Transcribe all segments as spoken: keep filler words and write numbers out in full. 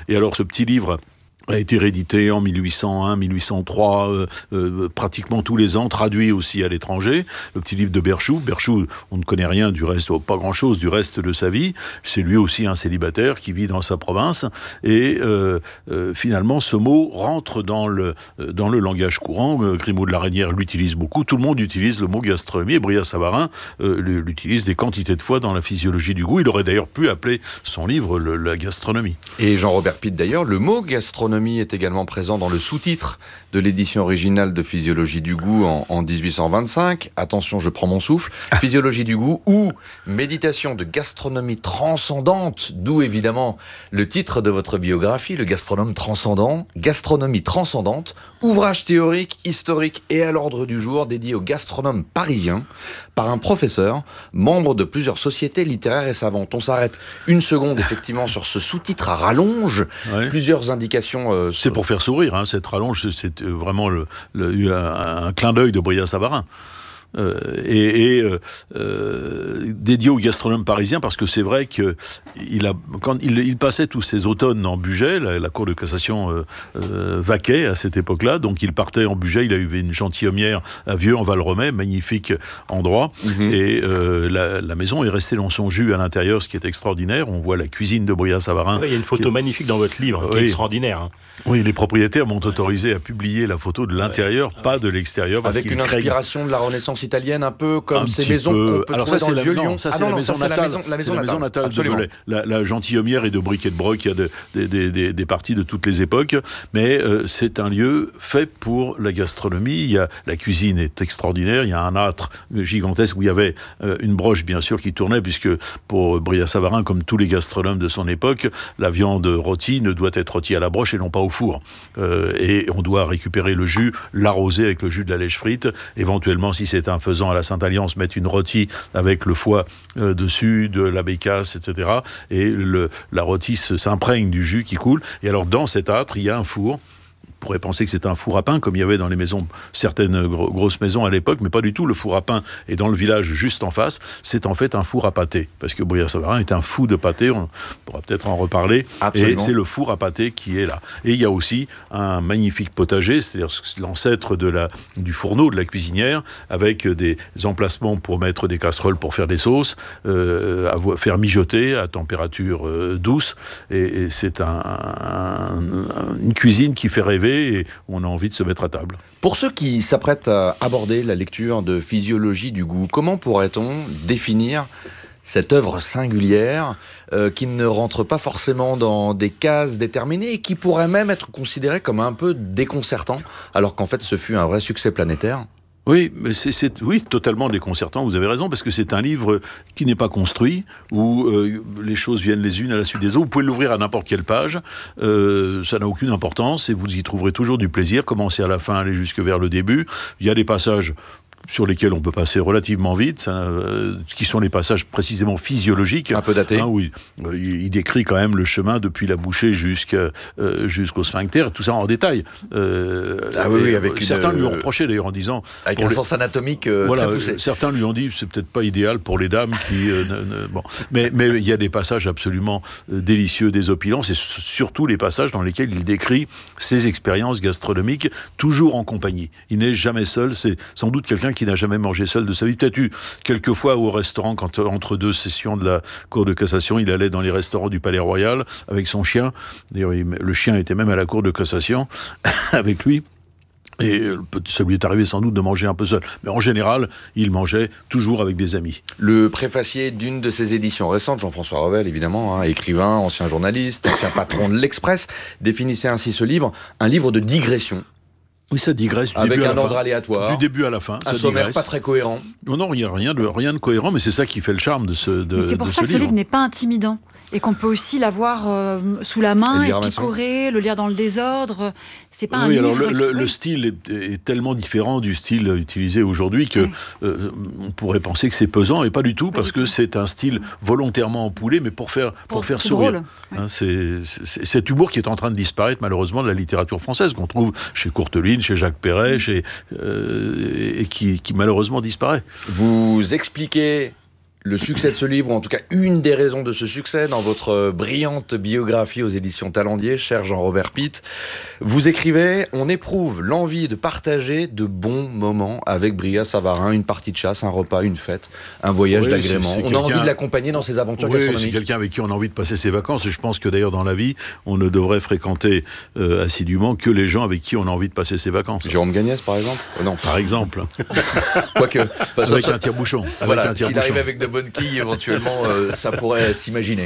Et alors ce petit livre a été réédité en mille huit cent un, mille huit cent trois, euh, euh, pratiquement tous les ans, traduit aussi à l'étranger. Le petit livre de Berchoux. Berchoux, on ne connaît rien du reste, pas grand-chose du reste de sa vie. C'est lui aussi un célibataire qui vit dans sa province. Et euh, euh, finalement, ce mot rentre dans le, dans le langage courant. Euh, Grimaud de la Reynière l'utilise beaucoup. Tout le monde utilise le mot gastronomie. Et Brillat-Savarin euh, l'utilise des quantités de fois dans la physiologie du goût. Il aurait d'ailleurs pu appeler son livre le, la gastronomie. Et Jean-Robert Pitt, d'ailleurs, le mot gastronomie est également présent dans le sous-titre de l'édition originale de Physiologie du goût en, en dix-huit cent vingt-cinq. Attention, je prends mon souffle. Physiologie du goût ou méditation de gastronomie transcendante, d'où évidemment le titre de votre biographie, le gastronome transcendant. Gastronomie transcendante, ouvrage théorique, historique et à l'ordre du jour dédié aux gastronomes parisiens par un professeur, membre de plusieurs sociétés littéraires et savantes. On s'arrête une seconde effectivement sur ce sous-titre à rallonge, ouais. Plusieurs indications. Euh, c'est pour faire sourire, hein, cette rallonge, c'est vraiment le, le, un, un clin d'œil de Brillat-Savarin. Euh, et, et euh, euh, dédié aux gastronomes parisiens, parce que c'est vrai que il a, quand il, il passait tous ses automnes en Bugey, la, la Cour de cassation euh, euh, vaquait à cette époque-là, donc il partait en Bugey, il a eu une gentilhommière à Vieux en Val-Romay, magnifique endroit, mmh. et euh, la, la maison est restée dans son jus à l'intérieur, ce qui est extraordinaire. On voit la cuisine de Brillat-Savarin. Oui, il y a une photo qui... magnifique dans votre livre, qui oui. est extraordinaire. Hein. Oui, les propriétaires m'ont autorisé à publier la photo de l'intérieur, ouais. pas de l'extérieur. Avec une inspiration craignent... de la Renaissance italienne, un peu comme un ces maisons peu... qu'on peut Alors trouver ça, dans le la, Vieux-Lyon. Non, ça, ah c'est non, la non, maison ça, natale. C'est la maison, la maison c'est natale. La maison natale de Belay. La, la gentilhommière et de briquet de broc, il y a de, de, de, de, des parties de toutes les époques, mais euh, c'est un lieu fait pour la gastronomie. Il y a, la cuisine est extraordinaire, il y a un âtre gigantesque où il y avait euh, une broche, bien sûr, qui tournait, puisque pour Brillat-Savarin, comme tous les gastronomes de son époque, la viande rôtie ne doit être rôtie à la broche et non pas au four. Euh, et on doit récupérer le jus, l'arroser avec le jus de la lèche frite, éventuellement, si c'est un faisan à la Sainte-Alliance, mettre une rôtie avec le foie euh, dessus, de la bécasse, et cetera. Et le, la rôtie s'imprègne du jus qui coule. Et alors, dans cet âtre, il y a un four. On pourrait penser que c'est un four à pain, comme il y avait dans les maisons, certaines gro- grosses maisons à l'époque, mais pas du tout. Le four à pain est dans le village juste en face. C'est en fait un four à pâté, parce que Brillat-Savarin est un fou de pâté, on pourra peut-être en reparler. Absolument. Et c'est le four à pâté qui est là. Et il y a aussi un magnifique potager, c'est-à-dire l'ancêtre de la, du fourneau, de la cuisinière, avec des emplacements pour mettre des casseroles pour faire des sauces, euh, à faire mijoter à température euh, douce. Et, et c'est un, un, une cuisine qui fait rêver, et on a envie de se mettre à table. Pour ceux qui s'apprêtent à aborder la lecture de Physiologie du goût, comment pourrait-on définir cette œuvre singulière euh, qui ne rentre pas forcément dans des cases déterminées et qui pourrait même être considérée comme un peu déconcertant, alors qu'en fait ce fut un vrai succès planétaire ? Oui, mais c'est, c'est oui, totalement déconcertant, vous avez raison, parce que c'est un livre qui n'est pas construit, où euh, les choses viennent les unes à la suite des autres. Vous pouvez l'ouvrir à n'importe quelle page, euh, ça n'a aucune importance, et vous y trouverez toujours du plaisir, commencer à la fin, aller jusque vers le début. Il y a des passages sur lesquels on peut passer relativement vite, ça, euh, qui sont les passages précisément physiologiques. Un peu datés. Hein, oui, euh, il, il décrit quand même le chemin depuis la bouchée jusqu'à, euh, jusqu'au sphincter, tout ça en détail. Euh, ah oui, oui, avec certains une, lui ont reproché d'ailleurs en disant... Avec un les, sens anatomique euh, voilà, très poussé. Certains lui ont dit c'est peut-être pas idéal pour les dames qui... Euh, ne, ne, bon. Mais mais il y a des passages absolument euh, délicieux, désopilants, c'est surtout les passages dans lesquels il décrit ses expériences gastronomiques, toujours en compagnie. Il n'est jamais seul, c'est sans doute quelqu'un qui n'a jamais mangé seul de sa vie. Peut-être eu quelques fois au restaurant, quand, entre deux sessions de la Cour de cassation, il allait dans les restaurants du Palais Royal avec son chien. D'ailleurs, il, le chien était même à la Cour de cassation avec lui. Et ça lui est arrivé sans doute de manger un peu seul. Mais en général, il mangeait toujours avec des amis. Le préfacier d'une de ses éditions récentes, Jean-François Revel, évidemment, hein, écrivain, ancien journaliste, ancien patron de l'Express, définissait ainsi ce livre, un livre de digression. Oui, ça digresse du avec début à un la ordre fin. aléatoire. Du début à la fin. Un ça sommaire digresse. Pas très cohérent. Non, non, il n'y a rien de, rien de cohérent, mais c'est ça qui fait le charme de ce, de, mais c'est pour de ça ce que livre. ce livre n'est pas intimidant. Et qu'on peut aussi l'avoir euh, sous la main, et picorer, le lire dans le désordre. C'est pas oui, un alors livre le, qui... le, le style est, est tellement différent du style utilisé aujourd'hui que oui. euh, on pourrait penser que c'est pesant, et pas du tout, pas parce du que tout. C'est un style volontairement empoulé, mais pour faire, pour, pour faire sourire. Drôle. Hein, c'est, c'est cet humour qui est en train de disparaître malheureusement de la littérature française, qu'on trouve chez Courteline, chez Jacques Perret, chez, euh, et qui, qui malheureusement disparaît. Vous expliquez le succès de ce livre, ou en tout cas une des raisons de ce succès, dans votre brillante biographie aux éditions Talendier, cher Jean-Robert Pitt. Vous écrivez « On éprouve l'envie de partager de bons moments avec Bria Savarin, une partie de chasse, un repas, une fête, un voyage oui, d'agrément. C'est, c'est on a envie de l'accompagner dans ses aventures oui, gastronomiques. » C'est quelqu'un avec qui on a envie de passer ses vacances, et je pense que d'ailleurs dans la vie, on ne devrait fréquenter euh, assidûment que les gens avec qui on a envie de passer ses vacances. Jérôme Gagnès, par exemple oh, Non. Par exemple. Quoique. Avec un tire-bouchon. Voilà, avec un s'il arrive avec de bonnes quilles, éventuellement, euh, ça pourrait s'imaginer.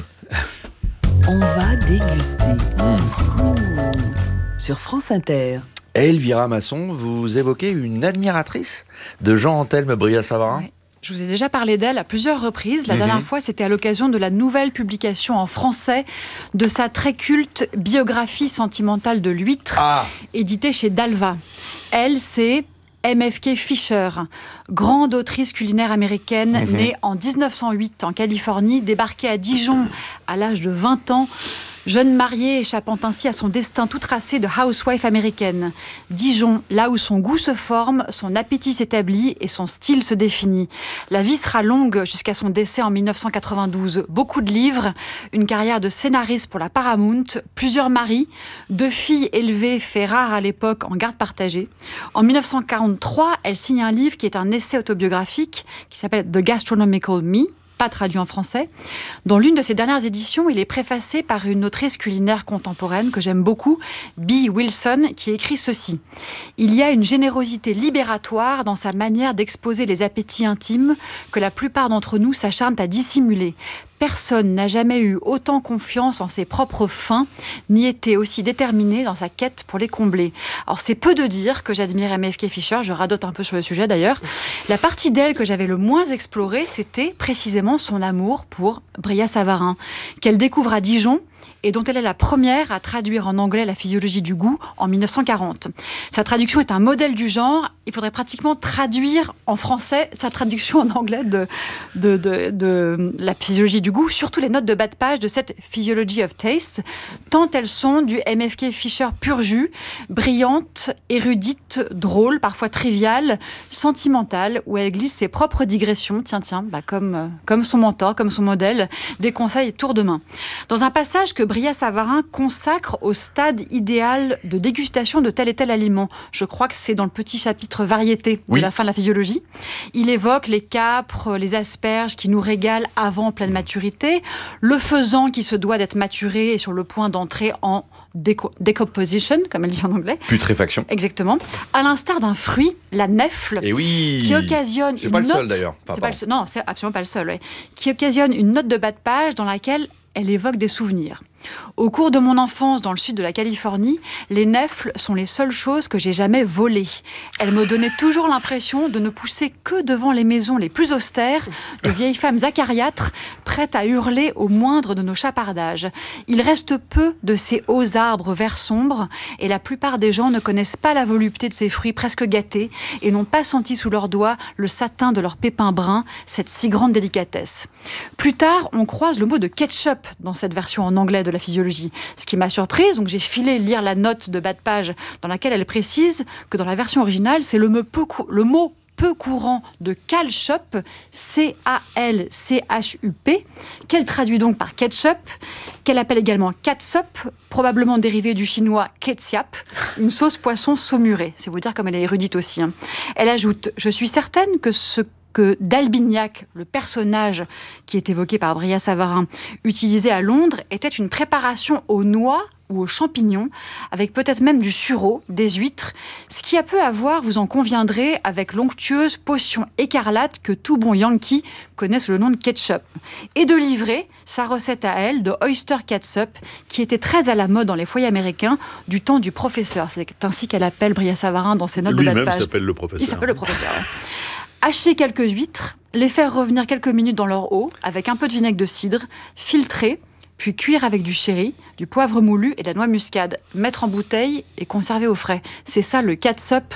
On va déguster. Mmh. Mmh. Sur France Inter. Elvira Masson, vous évoquez une admiratrice de Jean-Anthelme Bria Savarin. Oui. Je vous ai déjà parlé d'elle à plusieurs reprises. La mmh. dernière fois, c'était à l'occasion de la nouvelle publication en français de sa très culte biographie sentimentale de l'huître, ah. éditée chez Dalva. Elle, c'est M F K Fisher, grande autrice culinaire américaine, mmh. née en dix-neuf cent huit en Californie, débarquée à Dijon à l'âge de vingt ans, jeune mariée échappant ainsi à son destin tout tracé de housewife américaine. Dijon, là où son goût se forme, son appétit s'établit et son style se définit. La vie sera longue jusqu'à son décès en dix-neuf cent quatre-vingt-douze. Beaucoup de livres, une carrière de scénariste pour la Paramount, plusieurs maris, deux filles élevées, fait rare à l'époque en garde partagée. En dix-neuf cent quarante-trois, elle signe un livre qui est un essai autobiographique qui s'appelle The Gastronomical Me, pas traduit en français. Dans l'une de ses dernières éditions, il est préfacé par une autrice culinaire contemporaine que j'aime beaucoup, Bee Wilson, qui écrit ceci. « Il y a une générosité libératoire dans sa manière d'exposer les appétits intimes que la plupart d'entre nous s'acharnent à dissimuler. Personne n'a jamais eu autant confiance en ses propres faims, ni été aussi déterminé dans sa quête pour les combler. » Alors c'est peu de dire que j'admire M F K Fisher, je radote un peu sur le sujet d'ailleurs. La partie d'elle que j'avais le moins explorée, c'était précisément son amour pour Bria Savarin, qu'elle découvre à Dijon, et dont elle est la première à traduire en anglais La physiologie du goût en dix-neuf cent quarante. Sa traduction est un modèle du genre. Il faudrait pratiquement traduire en français sa traduction en anglais de, de, de, de La physiologie du goût, surtout les notes de bas de page de cette Physiology of Taste, tant elles sont du M F K Fisher pur jus, brillante, érudite, drôle, parfois triviale, sentimentale, où elle glisse ses propres digressions, tiens, tiens, bah comme, comme son mentor, comme son modèle, des conseils tour de main. Dans un passage que Bria Savarin consacre au stade idéal de dégustation de tel et tel aliment. Je crois que c'est dans le petit chapitre variété oui. de la fin de la physiologie. Il évoque les capres, les asperges qui nous régalent avant pleine maturité, le faisan qui se doit d'être maturé et sur le point d'entrer en déco- decomposition, comme elle dit en anglais. Putréfaction. Exactement. À l'instar d'un fruit, la nèfle, et oui. qui occasionne c'est une pas note... le seul d'ailleurs. C'est pas le seul, non, c'est absolument pas le seul. Ouais. Qui occasionne une note de bas de page dans laquelle elle évoque des souvenirs. Au cours de mon enfance dans le sud de la Californie, les nèfles sont les seules choses que j'ai jamais volées. Elles me donnaient toujours l'impression de ne pousser que devant les maisons les plus austères, de vieilles femmes acariâtres, prêtes à hurler au moindre de nos chapardages. Il reste peu de ces hauts arbres verts sombres, et la plupart des gens ne connaissent pas la volupté de ces fruits presque gâtés, et n'ont pas senti sous leurs doigts le satin de leurs pépins bruns, cette si grande délicatesse. Plus tard, on croise le mot de ketchup dans cette version en anglais de la physiologie. Ce qui m'a surprise, donc j'ai filé lire la note de bas de page dans laquelle elle précise que dans la version originale, c'est le mot peu, cou- le mot peu courant de calchup, C A L C H U P, qu'elle traduit donc par ketchup, qu'elle appelle également catsup, probablement dérivé du chinois ketchup, une sauce poisson saumurée. C'est vous dire comme elle est érudite aussi. Hein. Elle ajoute « Je suis certaine que ce que d'Albignac, le personnage qui est évoqué par Bria Savarin, utilisé à Londres, était une préparation aux noix ou aux champignons, avec peut-être même du sureau, des huîtres, ce qui a peu à voir, vous en conviendrez, avec l'onctueuse potion écarlate que tout bon Yankee connaît sous le nom de ketchup. Et de livrer sa recette à elle de oyster catsup, qui était très à la mode dans les foyers américains du temps du professeur. C'est ainsi qu'elle appelle Bria Savarin dans ses notes Lui de bas de page. Lui-même s'appelle le professeur. Il s'appelle le professeur, ouais. Hacher quelques huîtres, les faire revenir quelques minutes dans leur eau, avec un peu de vinaigre de cidre, filtrer, puis cuire avec du sherry, du poivre moulu et de la noix muscade, mettre en bouteille et conserver au frais. C'est ça le catsup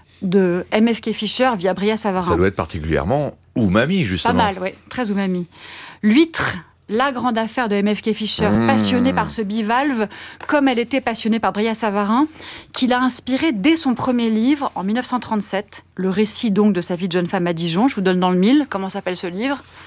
de M F K Fisher via Bria Savarin. Ça doit être particulièrement umami, justement. Pas mal, oui, très umami. L'huître, la grande affaire de M F K Fisher, mmh. passionnée par ce bivalve, comme elle était passionnée par Bria Savarin, qui l'a inspiré dès son premier livre, en dix-neuf cent trente-sept, le récit donc de sa vie de jeune femme à Dijon. Je vous donne dans le mille. Comment s'appelle ce livre ?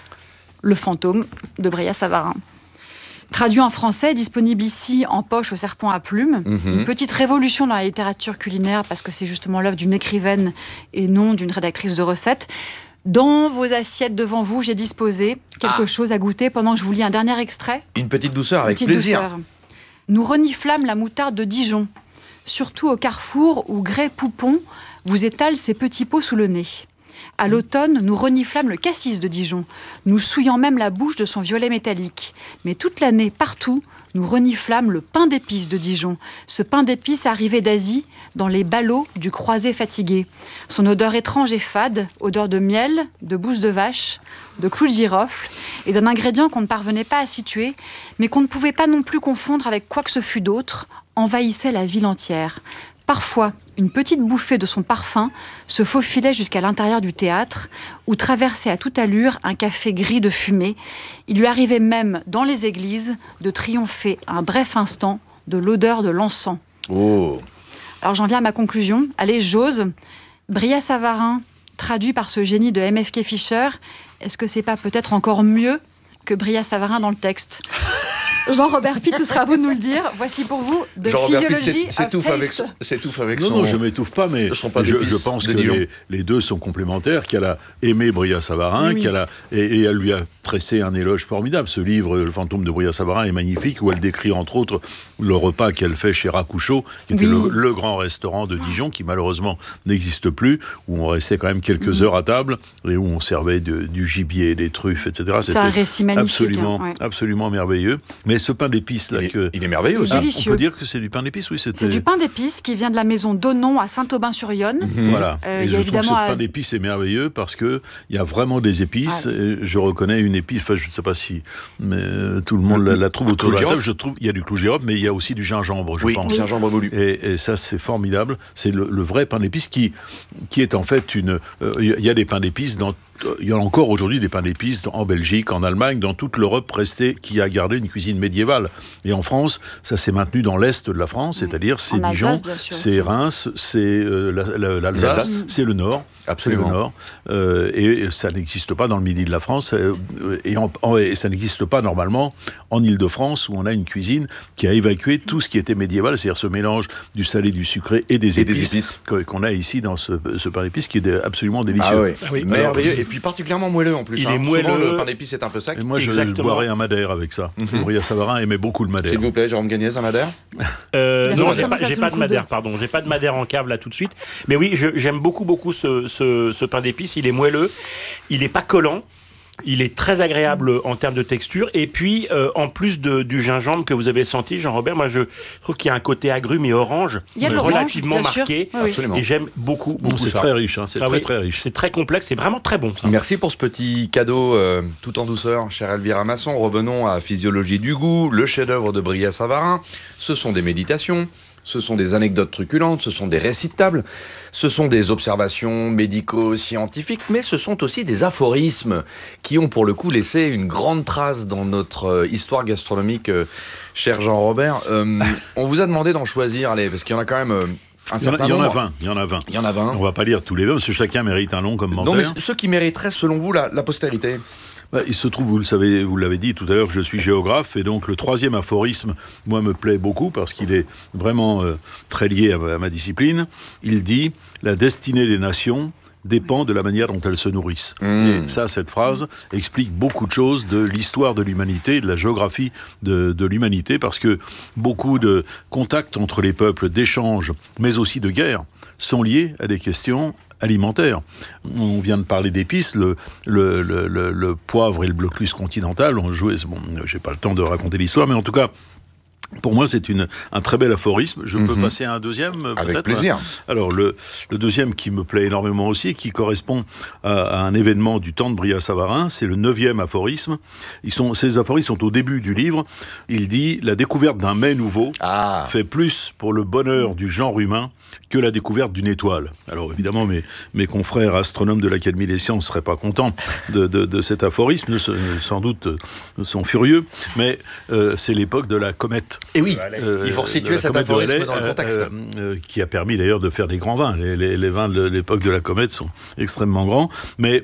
Le fantôme de Brillat-Savarin. Traduit en français, disponible ici en poche au serpent à plumes. Mm-hmm. Une petite révolution dans la littérature culinaire parce que c'est justement l'œuvre d'une écrivaine et non d'une rédactrice de recettes. Dans vos assiettes devant vous, j'ai disposé quelque ah. chose à goûter pendant que je vous lis un dernier extrait. Une petite douceur avec petite plaisir. Douceur. Nous reniflâmes la moutarde de Dijon, surtout au carrefour où Grès Poupon vous étale ses petits pots sous le nez. À l'automne, nous reniflâmes le cassis de Dijon, nous souillant même la bouche de son violet métallique. Mais toute l'année, partout, nous reniflâmes le pain d'épices de Dijon. Ce pain d'épices arrivé d'Asie, dans les ballots du croisé fatigué. Son odeur étrange et fade, odeur de miel, de bouse de vache, de clous de girofle, et d'un ingrédient qu'on ne parvenait pas à situer, mais qu'on ne pouvait pas non plus confondre avec quoi que ce fût d'autre, envahissait la ville entière. Parfois, une petite bouffée de son parfum se faufilait jusqu'à l'intérieur du théâtre, où traversait à toute allure un café gris de fumée. Il lui arrivait même, dans les églises, de triompher un bref instant de l'odeur de l'encens. Oh. Alors j'en viens à ma conclusion. Allez, j'ose. Brillat-Savarin, traduit par ce génie de M F K Fischer, est-ce que c'est pas peut-être encore mieux que Brillat-Savarin dans le texte ? Jean-Robert Pitt, ce sera à vous de nous le dire. Voici pour vous de Physiology of Taste. S'étouffe avec non, son... Non, je ne m'étouffe pas, mais je, je pense que les, les deux sont complémentaires, qu'elle a aimé Brillat-Savarin, oui. qu'elle a, et, et elle lui a tressé un éloge formidable. Ce livre, Le fantôme de Brillat-Savarin, est magnifique, où elle décrit entre autres le repas qu'elle fait chez Racouchot, qui était oui. le, le grand restaurant de Dijon, qui malheureusement n'existe plus, où on restait quand même quelques mmh. heures à table, et où on servait de, du gibier, des truffes, et cetera. C'est un récit magnifique. Absolument, hein, ouais. absolument merveilleux. Mais ce pain d'épices, là, il, est, que... il est merveilleux aussi. Ah, on peut dire que c'est du pain d'épices, oui. C'était... C'est du pain d'épices qui vient de la maison Donon à Saint-Aubin-sur-Yonne. Mmh. Voilà. Euh, et je trouve que ce à... pain d'épices est merveilleux parce qu'il y a vraiment des épices. Ah, oui. Je reconnais une épice, enfin je ne sais pas si mais tout le monde mmh. la, la trouve autour de la table. Je trouve il y a du clou de girofle, mais il y a aussi du gingembre, je oui, pense. Oui, gingembre moulu. Et, et ça, c'est formidable. C'est le, le vrai pain d'épices qui, qui est en fait une... Euh, il y a des pains d'épices dans... Il y a encore aujourd'hui des pains d'épices en Belgique, en Allemagne, dans toute l'Europe restée, qui a gardé une cuisine médiévale. Et en France, ça s'est maintenu dans l'est de la France, oui. c'est-à-dire c'est en Dijon, Alsace, c'est Reims, c'est euh, la, la, l'Alsace, l'Alsace, c'est le Nord. Absolument. C'est le Nord. Euh, et ça n'existe pas dans le midi de la France. Euh, et, en, en, et ça n'existe pas normalement en Île-de-France, où on a une cuisine qui a évacué tout ce qui était médiéval, c'est-à-dire ce mélange du salé, du sucré et des et épices, des épices. qu'on a ici dans ce, ce pain d'épices, qui est absolument délicieux. Ah oui, ah oui. merveilleux. Alors, et puis particulièrement moelleux en plus. Il hein. est moelleux. Souvent, le pain d'épices est un peu sec. Et moi, Exactement. je boirais un madère avec ça. Mm-hmm. Brillat-Savarin aimait beaucoup le madère. S'il vous plaît, Jérôme Gagnès, un madère euh, Non, j'ai pas, j'ai pas de madère, pardon. J'ai pas de madère en cave là tout de suite. Mais oui, je, j'aime beaucoup, beaucoup ce, ce, ce pain d'épices. Il est moelleux, il est pas collant. Il est très agréable en termes de texture. Et puis, euh, en plus de, du gingembre que vous avez senti, Jean-Robert, moi je trouve qu'il y a un côté agrume et orange relativement marqué. Oui, oui. Et j'aime beaucoup, beaucoup bon, c'est ça. très riche, hein, c'est ah, très oui, très riche. C'est très complexe, c'est vraiment très bon. Ça. Merci pour ce petit cadeau euh, tout en douceur, chère Elvira Masson. Revenons à Physiologie du goût, le chef-d'œuvre de Brillat-Savarin. Ce sont des méditations. Ce sont des anecdotes truculentes, ce sont des récits de table, ce sont des observations médico-scientifiques, mais ce sont aussi des aphorismes qui ont pour le coup laissé une grande trace dans notre histoire gastronomique, euh, cher Jean-Robert. Euh, on vous a demandé d'en choisir, allez, parce qu'il y en a quand même... Euh, Un il, y en a, il y en a vingt, il y en a vingt. Il y en a vingt. On va pas lire tous les vingt, parce que chacun mérite un long commentaire. Non, mais ceux qui mériteraient, selon vous, la, la postérité. Bah, il se trouve, vous le savez, vous l'avez dit tout à l'heure, que je suis géographe, et donc le troisième aphorisme, moi, me plaît beaucoup, parce qu'il est vraiment euh, très lié à, à ma discipline. Il dit « La destinée des nations dépend de la manière dont elles se nourrissent. Mmh. » Et ça, cette phrase explique beaucoup de choses de l'histoire de l'humanité, de la géographie de, de l'humanité, parce que beaucoup de contacts entre les peuples, d'échanges, mais aussi de guerres, sont liés à des questions alimentaire. On vient de parler d'épices, le, le, le, le, le poivre et le blocus continental, on jouait, bon, j'ai pas le temps de raconter l'histoire, mais en tout cas, pour moi, c'est une, un très bel aphorisme. Je mmh. peux passer à un deuxième, peut-être ? Avec plaisir. Alors, le, le deuxième qui me plaît énormément aussi, qui correspond à, à un événement du temps de Brillat-Savarin, c'est le neuvième aphorisme. Ils sont, ces aphorismes sont au début du livre. Il dit « La découverte d'un mets nouveau ah. fait plus pour le bonheur du genre humain que la découverte d'une étoile. » Alors, évidemment, mes, mes confrères astronomes de l'Académie des sciences ne seraient pas contents de, de, de cet aphorisme, sans doute sont furieux, mais euh, c'est l'époque de la comète. Et oui, euh, il faut resituer cet aphorisme dans le contexte. Euh, euh, qui a permis d'ailleurs de faire des grands vins. Les, les, les vins de l'époque de la comète sont extrêmement grands. Mais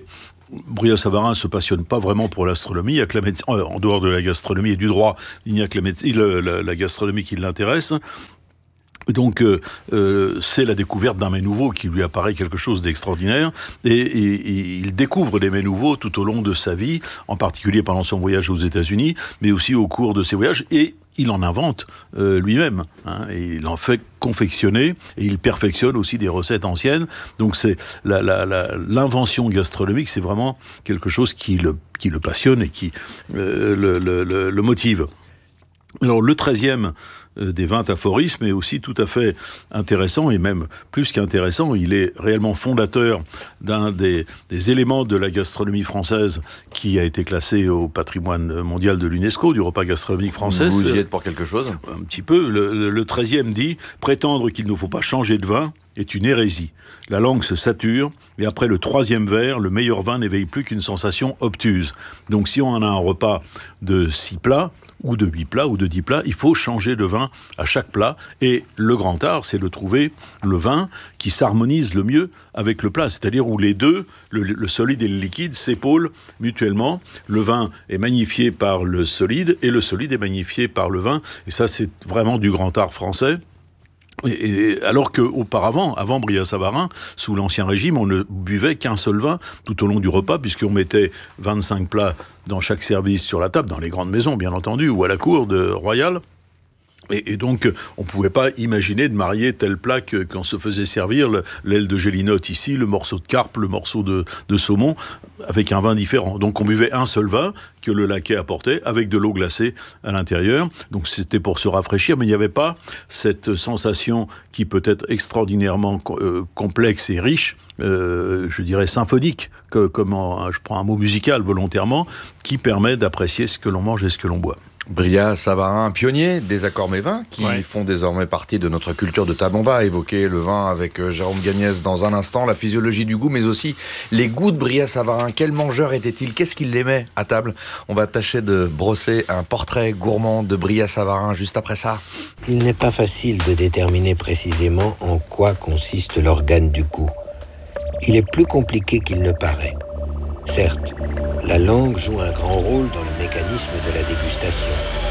Brillat-Savarin ne se passionne pas vraiment pour l'astronomie. Il y a que la médecine, en dehors de la gastronomie et du droit, il n'y a que la, médecine, la, la gastronomie qui l'intéresse. Donc, euh, euh, c'est la découverte d'un mets nouveau qui lui apparaît quelque chose d'extraordinaire. Et, et, et il découvre des mets nouveaux tout au long de sa vie, en particulier pendant son voyage aux États-Unis, mais aussi au cours de ses voyages. Et il en invente euh, lui-même. Hein, et il en fait confectionner et il perfectionne aussi des recettes anciennes. Donc, c'est la, la, la, l'invention gastronomique, c'est vraiment quelque chose qui le, qui le passionne et qui euh, le, le, le, le motive. Alors, le treizième des vingt aphorismes est aussi tout à fait intéressant, et même plus qu'intéressant, il est réellement fondateur d'un des, des éléments de la gastronomie française qui a été classé au patrimoine mondial de l'UNESCO, du repas gastronomique français. Vous y êtes pour quelque chose ? Un petit peu. Le, le treizième dit « Prétendre qu'il ne faut pas changer de vin est une hérésie. La langue se sature, et après le troisième verre, le meilleur vin n'éveille plus qu'une sensation obtuse. » Donc si on en a un repas de six plats, ou de huit plats, ou de dix plats, il faut changer de vin à chaque plat. Et le grand art, c'est de trouver le vin qui s'harmonise le mieux avec le plat, c'est-à-dire où les deux, le, le solide et le liquide, s'épaulent mutuellement. Le vin est magnifié par le solide, et le solide est magnifié par le vin. Et ça, c'est vraiment du grand art français. Et, et alors qu'auparavant, avant Brillat-Savarin, sous l'Ancien Régime, on ne buvait qu'un seul vin tout au long du repas, puisqu'on mettait vingt-cinq plats dans chaque service sur la table, dans les grandes maisons, bien entendu, ou à la cour de royale. Et, et donc, on ne pouvait pas imaginer de marier tel plat que, qu'on se faisait servir, le, l'aile de gélinotte ici, le morceau de carpe, le morceau de, de saumon, avec un vin différent. Donc, on buvait un seul vin que le laquais apportait, avec de l'eau glacée à l'intérieur. Donc, c'était pour se rafraîchir, mais il n'y avait pas cette sensation qui peut être extraordinairement euh, complexe et riche, euh, je dirais symphonique, que, comme en, je prends un mot musical volontairement, qui permet d'apprécier ce que l'on mange et ce que l'on boit. Brillat-Savarin, pionnier des accords mets-vins, qui ouais. font désormais partie de notre culture de table. On va évoquer le vin avec Jérôme Gagnès dans un instant, la physiologie du goût, mais aussi les goûts de Brillat-Savarin. Quel mangeur était-il ? Qu'est-ce qu'il aimait à table ? On va tâcher de brosser un portrait gourmand de Brillat-Savarin juste après ça. Il n'est pas facile de déterminer précisément en quoi consiste l'organe du goût. Il est plus compliqué qu'il ne paraît. Certes, la langue joue un grand rôle dans le mécanisme de la dégustation.